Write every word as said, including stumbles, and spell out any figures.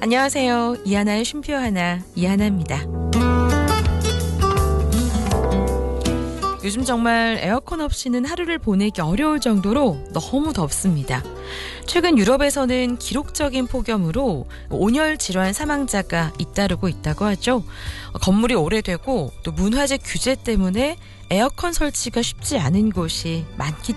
안녕하세요. 이하나의 쉼표 하나, 이하나입니다. 요즘 정말 에어컨 없이는 하루를 보내기 어려울 정도로 너무 덥습니다. 최근 유럽에서는 기록적인 폭염으로 온열 질환 사망자가 잇따르고 있다고 하죠. 건물이 오래되고 또 문화재 규제 때문에 에어컨 설치가 쉽지 않은 곳이 많기